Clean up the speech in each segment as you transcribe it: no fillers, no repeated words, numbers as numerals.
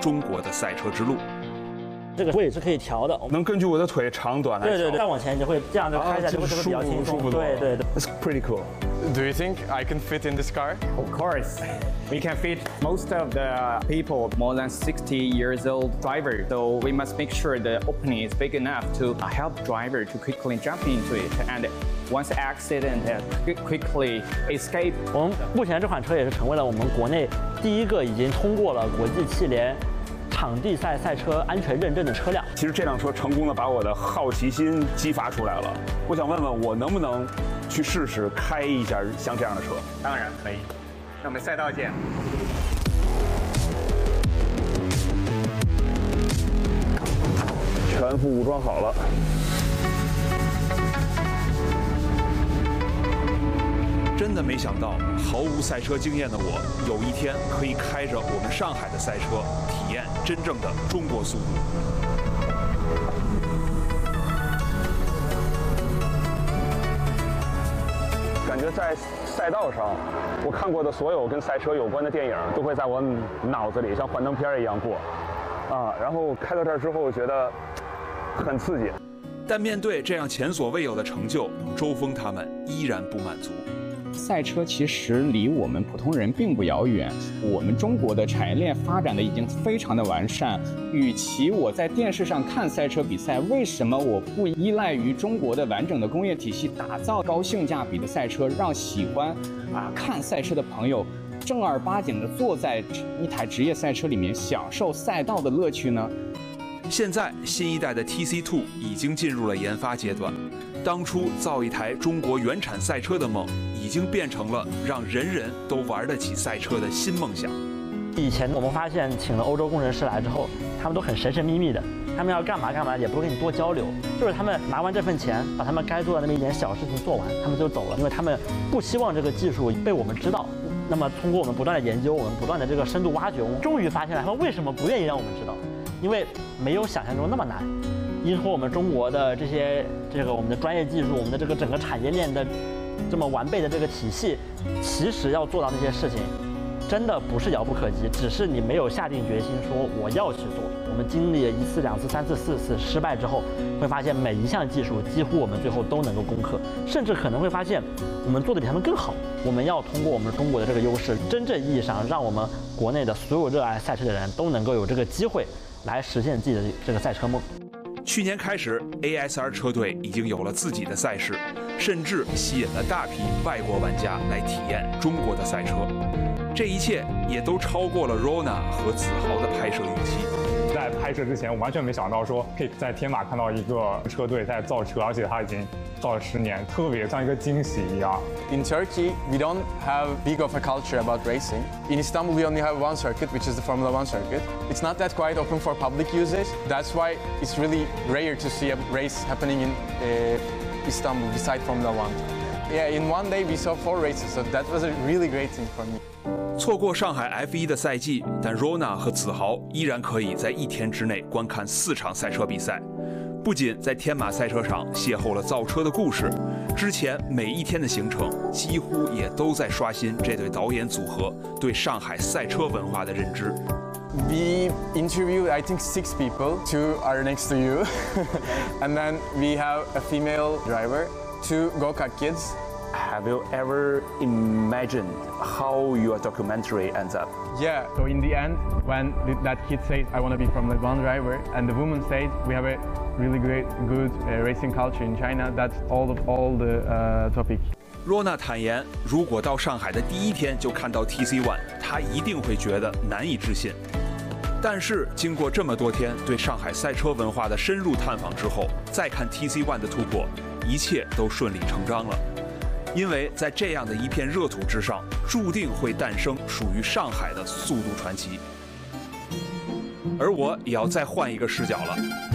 中国的赛车之路。 这个位置可以调的， 能根据我的腿长短来调。 对，再往前就会这样就开下去会比较轻松。对。 It's pretty cool. Do you think I can fit in this car? Of course. We can fit most of the people more than 60 years old driver, so we must make sure the opening is big enough to help driver to quickly jump into it and once accident quickly escape. 我们目前这款车也是成为了我们国内第一个已经通过了国际汽联场地赛赛车安全认证的车辆。 其实这辆车成功的把我的好奇心激发出来了，我想问问我能不能去试试开一下像这样的车？ 当然可以。那我们赛道见。 全副武装好了。真的没想到，毫无赛车经验的我，有一天可以开着我们上海的赛车，体验真正的中国速度。感觉在赛道上，我看过的所有跟赛车有关的电影，都会在我脑子里像幻灯片一样过，然后开到这儿之后，觉得很刺激。但面对这样前所未有的成就，周峰他们依然不满足。 赛车其实离我们普通人并不遥远，我们中国的产业链发展的已经非常的完善。与其我在电视上看赛车比赛，为什么我不依赖于中国的完整的工业体系，打造高性价比的赛车，让喜欢看赛车的朋友正儿八经的坐在一台职业赛车里面，享受赛道的乐趣呢？ 现在新一代的 TC2 已经进入了研发阶段，当初造一台中国原产赛车的梦，已经变成了让人人都玩得起赛车的新梦想。 以前我们发现请了欧洲工程师来之后，他们都很神神秘秘的，他们要干嘛干嘛，也不跟你多交流，就是他们拿完这份钱，把他们该做的那么一点小事情做完，他们就走了，因为他们不希望这个技术被我们知道。那么通过我们不断的研究，我们不断的这个深度挖掘，我们终于发现了他们为什么不愿意让我们知道，因为没有想象中那么难。依托我们中国的我们的专业技术，我们的这个整个产业链的这么完备的这个体系，其实要做到那些事情，真的不是遥不可及，只是你没有下定决心说我要去做。我们经历了1次、2次、3次、4次失败之后，会发现每一项技术几乎我们最后都能够攻克，甚至可能会发现我们做的比他们更好。我们要通过我们中国的这个优势，真正意义上让我们国内的所有热爱赛车的人都能够有这个机会来实现自己的这个赛车梦。 去年开始 ，ASR 车队已经有了自己的赛事，甚至吸引了大批外国玩家来体验中国的赛车。这一切也都超过了 Rona 和子豪的拍摄预期。 在拍摄之前，我完全没想到说可以在天马看到一个车队在造车，而且他已经造了10年，特别像一个惊喜一样。 In Turkey, we don't have big of a culture about racing. In Istanbul, we only have one circuit, which is the Formula One circuit. It's not that quite open for public usage. That's why it's really rare to see a race happening in Istanbul beside Formula One. Yeah, in one day we saw 4 races, so that was a really great thing for me. 错过上海 F1 的赛季，但 Rona 和子豪依然可以在1天之内观看4场赛车比赛。不仅在天马赛车场邂逅了造车的故事，之前每一天的行程几乎也都在刷新这对导演组合对上海赛车文化的认知。 We interviewed, I think, 6 people. 2 are next to you. And then we have a female driver, 2 go-kart kids. Have you ever imagined how your documentary ends up? Yeah, so in the end, when that kid says, I want to be Formula One driver, and the woman says, we have a really good racing culture in China, that's all the topic. Rona 坦言，如果到上海的第1天就看到 TC1， 他一定会觉得难以置信。但是经过这么多天对上海赛车文化的深入探访之后，再看 TC1 的突破，一切都顺理成章了。因为在这样的一片热土之上，注定会诞生属于上海的速度传奇。而我也要再换一个视角了。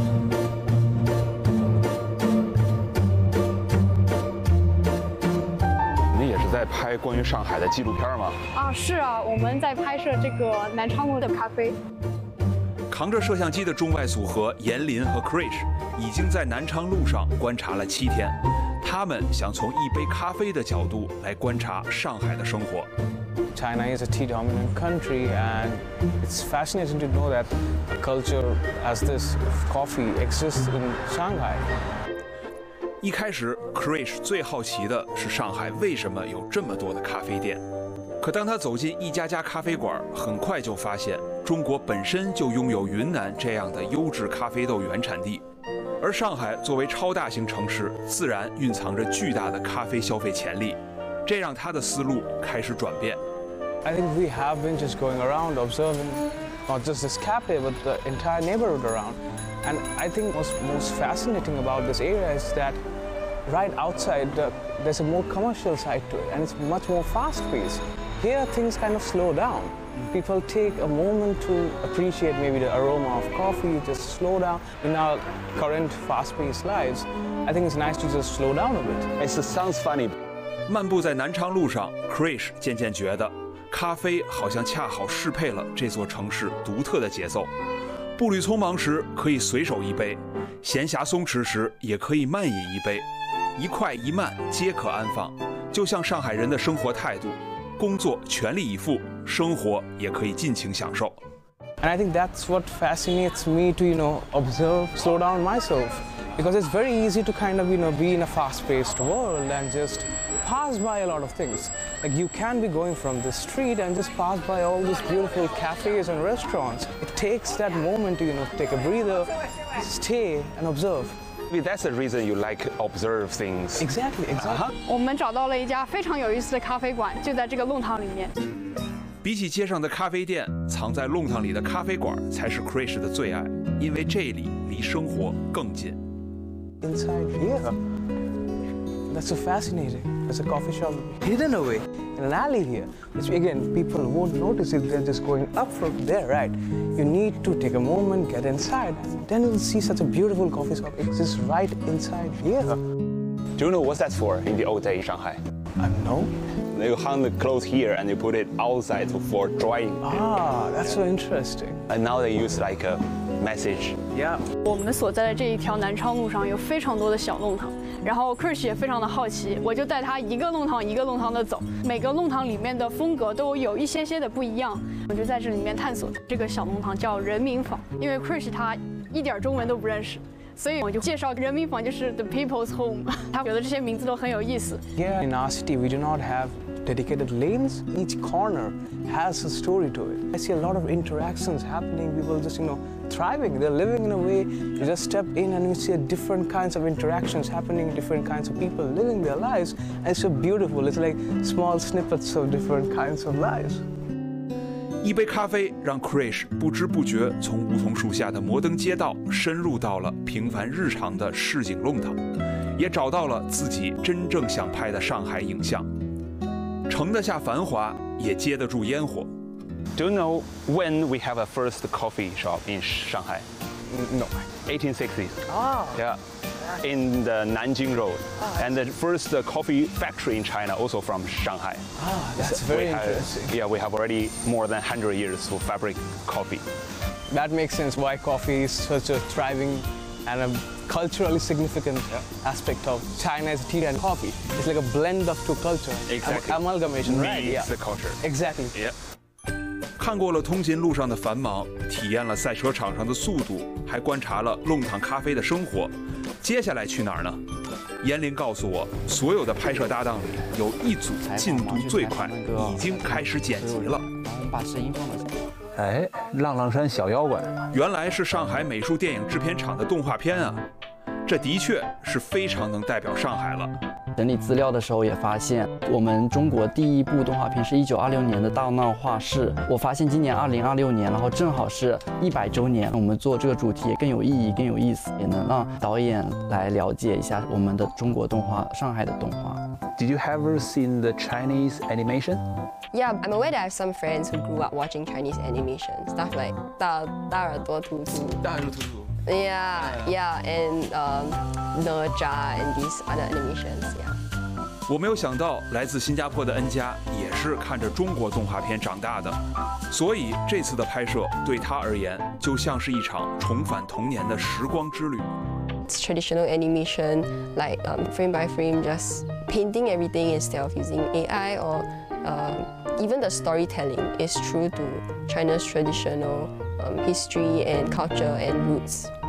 你也是在拍关于上海的纪录片吗？ 是啊，我们在拍摄这个南昌路的咖啡。 扛着摄像机的中外组合严林和 Krish 已经在南昌路上观察了7天。 他们想从一杯咖啡的角度来观察上海的生活。 China is a tea-dominant country, and it's fascinating to know that a culture as this of coffee exists in Shanghai. 一开始 Krish 最好奇的是上海为什么有这么多的咖啡店。可当他走进一家家咖啡馆，很快就发现中国本身就拥有云南这样的优质咖啡豆原产地，而上海作为超大型城市，自然蕴藏着巨大的咖啡消费潜力，这让他的思路开始转变。 I think we have been just going around observing not just this cafe but the entire neighborhood around. And I think what's most fascinating about this area is that right outside there's a more commercial side to it, and it's much more fast-paced. Here things kind of slow down. People take a moment to appreciate maybe the aroma of coffee, just slow down. In our current fast-paced lives, I think it's nice to just slow down a bit. It sounds funny. 漫步在南昌路上 Krish 渐渐觉得咖啡好像恰好适配了这座城市独特的节奏。步履匆忙时可以随手一杯，闲暇松弛时也可以慢饮一杯，一快一慢皆可安放，就像上海人的生活态度，工作全力以赴，生活也可以尽情享受。 And I think that's what fascinates me to, observe, slow down myself. Because it's very easy to kind of, be in a fast-paced world and just pass by a lot of things. Like you can be going from the street and just pass by all these beautiful cafes and restaurants. It takes that moment to, take a breather, stay and observe. Maybe that's the reason you like observe things. Exactly. 我们找到了一家非常有意思的咖啡馆，就在这个弄堂里面。 比起街上的咖啡店，藏在弄堂里的咖啡馆才是 Krish 的最爱，因为这里离生活更近。 Inside here, that's so fascinating. There's a coffee shop hidden away in an alley here, which again people won't notice if they're just going up from there, right? You need to take a moment, get inside, then you'll see such a beautiful coffee shop exists right inside here. Do you know what that's for in the old day in Shanghai? No. You hang the clothes here and you put it outside for drying. That's so interesting. And now they use like a message. Yeah. 我们所在的这一条南昌路上有非常多的小弄堂，然后 Krish 也非常的好奇，我就带他一个弄堂一个弄堂的走，每个弄堂里面的风格都有一些的不一样，我就在这里面探索。这个小弄堂叫人民坊，因为 Krish 他一点中文都不认识。所以我就介绍人民坊就是 the people's home， 他觉得这些名字都很有意思。 Here in our city, we do not have dedicated lanes. Each corner has a story to it. I see a lot of interactions happening. People just, thriving. They're living in a way. You just step in and you see different kinds of interactions happening, different kinds of people living their lives. And it's so beautiful. It's like small snippets of different kinds of lives. 一杯咖啡让 Krish 不知不觉从梧桐树下的摩登街道深入到了平凡日常的市井弄堂，也找到了自己真正想拍的上海影像，盛得下繁华，也接得住烟火。 Do you know when we have a first coffee shop in Shanghai? No. 1860s. Yeah. In the Nanjing Road. And the first coffee factory in China also from Shanghai. That's very interesting. We have already more than 100 years to fabric coffee. That makes sense why coffee is such a thriving and a culturally significant aspect of China's tea and coffee. It's like a blend of two cultures. Exactly. Amalgamation, right? Meets the culture. Exactly. Yeah. 看过了通勤路上的繁忙，体验了赛车场上的速度，还观察了弄堂咖啡的生活。接下来去哪儿呢？严林告诉我，所有的拍摄搭档里有一组进度最快，已经开始剪辑了。 然后我们把声音放到这。 哎，浪浪山小妖怪， 原来是上海美术电影制片厂的动画片啊，这的确是非常能代表上海了。 整理资料的时候也发现，我们中国第一部动画片是1926年的《大闹画室》。我发现今年2026年，然后正好是100周年，我们做这个主题也更有意义、更有意思，也能让导演来了解一下我们的中国动画、上海的动画。 Did you ever seen the Chinese animation? Yeah, I'm aware that I have some friends who grew up watching Chinese animation, stuff like 大耳朵图图。 大耳朵图图。 Yeah, and哪吒 and these other animations. Yeah. 我没有想到，来自新加坡的恩佳也是看着中国动画片长大的，所以这次的拍摄对他而言就像是一场重返童年的时光之旅。 traditional animation, like frame by frame, just painting everything instead of using AI, or even the storytelling is true to China's traditional history and culture and roots.